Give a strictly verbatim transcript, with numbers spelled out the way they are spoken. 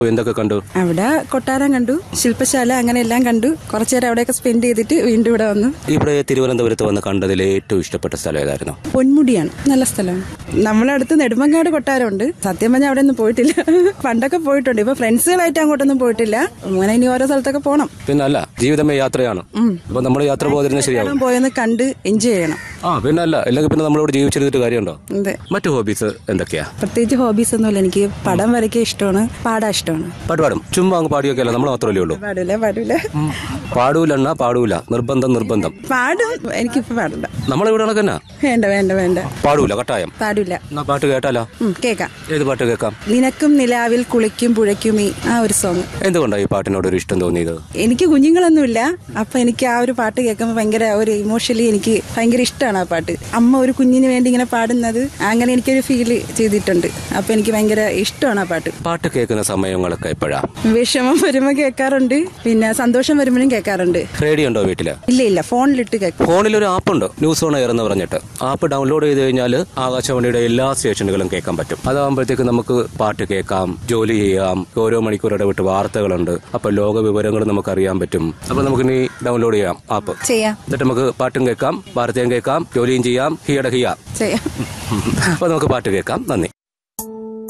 എന്തൊക്കെ കണ്ടു? അവിടെ കൊട്ടാരം കണ്ടു, ശില്പശാല, അങ്ങനെ എല്ലാം കണ്ടു. കുറച്ചു നേരം അവിടെയൊക്കെ സ്പെൻഡ് ചെയ്തിട്ട് വീണ്ടും ഇവിടെ വന്നു. ഇവിടെ തിരുവനന്തപുരത്ത് വന്ന് കണ്ടതിൽ ഏറ്റവും ഇഷ്ടപ്പെട്ട സ്ഥലം ഏതായിരുന്നു? പൊന്മുടിയാണ്, നല്ല സ്ഥലമാണ്. നമ്മളെ അടുത്ത് നെടുമങ്ങാട് കൊട്ടാരമുണ്ട്. സത്യം പറഞ്ഞാൽ അവിടെ ഒന്നും പോയിട്ടില്ല. പണ്ടൊക്കെ പോയിട്ടുണ്ട്. ഇപ്പൊ ഫ്രണ്ട്സുകളായിട്ട് അങ്ങോട്ടൊന്നും പോയിട്ടില്ല. അങ്ങനെ ഇനി ഓരോ സ്ഥലത്തൊക്കെ പോകണം. പിന്നെ അല്ല, ജീവിതമേ യാത്രയാണ്. അപ്പൊ നമ്മൾ യാത്ര പോകാതിരുന്ന ശരിയാവും. പോയെന്ന് കണ്ട് എൻജോയ് ചെയ്യണം. ആ പിന്നെ അല്ല, അല്ലെങ്കിൽ പിന്നെ നമ്മളിവിടെ ജീവിച്ചിരുന്നിട്ട് കാര്യമുണ്ടോ? അതെ. മറ്റു ഹോബീസ് എന്തൊക്കെയാ? പ്രത്യേകിച്ച് ഹോബീസ് ഒന്നുമില്ല. എനിക്ക് പടം വരയ്ക്കാൻ ഇഷ്ടമാണ്, പാടാൻ ഇഷ്ടമാണ്. പാട്ട് പാടും? ചുമ്മാ അങ്ങ് പാടിയൊക്കെ അല്ല, നമ്മൾ മാത്രമല്ലേ ഉള്ളൂ. പാടൂല പാടൂല പാടൂലെണ്ണ പാടൂല, നിർബന്ധം നിർബന്ധം. പാടും, എനിക്കിപ്പോ പാടില്ല. നമ്മളിവിടെ കണക്കന്നാ. വേണ്ട വേണ്ട വേണ്ട പാടൂല, കട്ടായം പാടൂല. എന്നാ പാട്ട് കേട്ടാലോ? കേക്കാം. ഏത് പാട്ട് കേൾക്കാം? നിനക്കും നിലാവിൽ കുളിക്കും പുഴയ്ക്കും ഈ ആ ഒരു സോങ്. എന്തുകൊണ്ടാണ് ഈ പാട്ടിനോട് ഒരു ഇഷ്ടം തോന്നിയത്? എനിക്ക് കുഞ്ഞുങ്ങളൊന്നുമില്ല. അപ്പൊ എനിക്ക് ആ ഒരു പാട്ട് കേൾക്കുമ്പോൾ ഭയങ്കര ഒരു ഇമോഷണലി എനിക്ക് ഭയങ്കര ഇഷ്ടമാണ് ആ പാട്ട്. അമ്മ ഒരു കുഞ്ഞിന് വേണ്ടി ഇങ്ങനെ പാടുന്നത് അങ്ങനെ എനിക്കൊരു ഫീൽ ചെയ്തിട്ടുണ്ട്. അപ്പൊ എനിക്ക് ഭയങ്കര ഇഷ്ടമാണ് ആ പാട്ട്. പാട്ട് കേൾക്കുന്ന സമയങ്ങളൊക്കെ എപ്പോഴാ? വിഷമം വരുമ്പോ കേൾക്കാറുണ്ട്, പിന്നെ സന്തോഷം വരുമ്പോഴും കേൾക്കാറുണ്ട്. റേഡിയോ ഉണ്ടോ വീട്ടില്? ഇല്ല ഇല്ല, ഫോണിലിട്ട് കേൾക്കും. ഫോണിൽ ഒരു ആപ്പ് ഉണ്ട്, ന്യൂസ് ഓൺ എയർ എന്ന് പറഞ്ഞിട്ട്. ആപ്പ് ഡൗൺലോഡ് ചെയ്ത് കഴിഞ്ഞാൽ ആകാശവാണിയുടെ എല്ലാ സ്റ്റേഷനുകളും കേൾക്കാൻ പറ്റും. അതാകുമ്പോഴത്തേക്ക് നമുക്ക് പാട്ട് കേൾക്കാം, ജോലി ചെയ്യാം. ഓരോ മണിക്കൂർ ഇടവിട്ട് വാർത്തകളുണ്ട്. അപ്പൊ ലോക വിവരങ്ങൾ നമുക്ക് അറിയാൻ പറ്റും. അപ്പൊ നമുക്ക് ഇനി ഡൗൺലോഡ് ചെയ്യാം ആപ്പ്. ചെയ്യാം. എന്നിട്ട് നമുക്ക് പാട്ടും കേൾക്കാം, വാർത്തയും കേൾക്കാം, ജോലിയും ചെയ്യാം, ഹിയട ഹിയ ചെയ്യാം. അപ്പൊ നമുക്ക് പാട്ട് കേൾക്കാം. നന്ദി.